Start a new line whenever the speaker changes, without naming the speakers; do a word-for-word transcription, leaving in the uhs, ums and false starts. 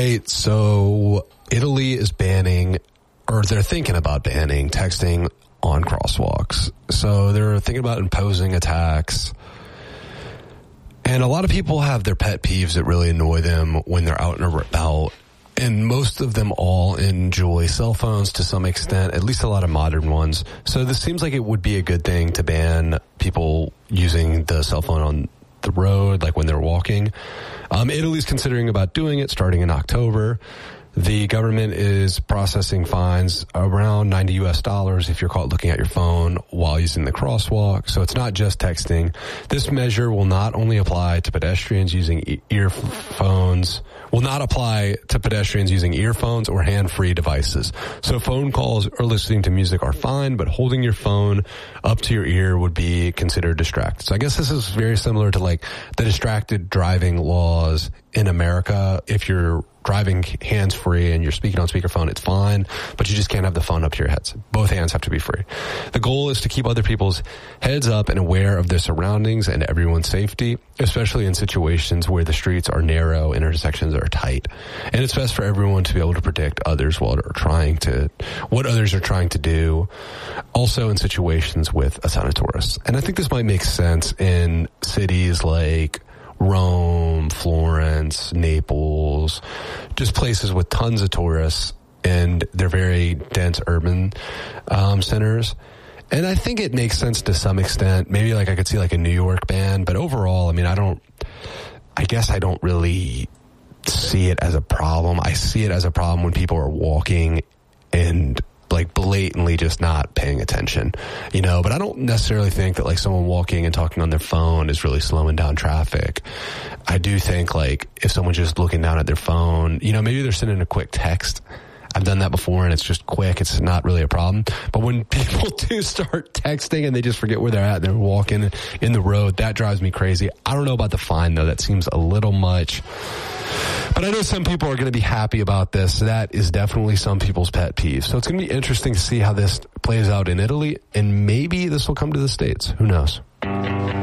right. So Italy is banning, or they're thinking about banning texting on crosswalks. So they're thinking about imposing a tax. And a lot of people have their pet peeves that really annoy them when they're out and about. And most of them all enjoy cell phones to some extent, at least a lot of modern ones. So this seems like it would be a good thing to ban people using the cell phone on the road, like when they're walking. Um, Italy's considering about doing it starting in October. The government is processing fines around ninety U S dollars if you're caught looking at your phone while using the crosswalk. So it's not just texting. This measure will not only apply to pedestrians using e- earphones, will not apply to pedestrians using earphones or hand-free devices. So phone calls or listening to music are fine, but holding your phone up to your ear would be considered distracted. So I guess this is very similar to like the distracted driving laws in America. If you're driving hands-free and you're speaking on speakerphone, it's fine, but you just can't have the phone up to your heads. Both hands have to be free. The goal is to keep other people's heads up and aware of their surroundings and everyone's safety, especially in situations where the streets are narrow, intersections are tight. And it's best for everyone to be able to predict others what are trying to, what others are trying to do, also in situations with a ton of tourists. And I think this might make sense in cities like Rome, Florence, Naples, just places with tons of tourists, and they're very dense urban um, centers. And I think it makes sense to some extent. Maybe like I could see like a New York ban, but overall, I mean, I don't, I guess I don't really see it as a problem. I see it as a problem when people are walking and like blatantly just not paying attention, you know, but I don't necessarily think that like someone walking and talking on their phone is really slowing down traffic. I do think like if someone's just looking down at their phone, you know, maybe they're sending a quick text. I've done that before and it's just quick. It's not really a problem. But when people do start texting and they just forget where they're at, they're walking in the road, that drives me crazy. I don't know about the fine though. That seems a little much. But I know some people are going to be happy about this. That is definitely some people's pet peeve. So it's going to be interesting to see how this plays out in Italy, and maybe this will come to the States. Who knows?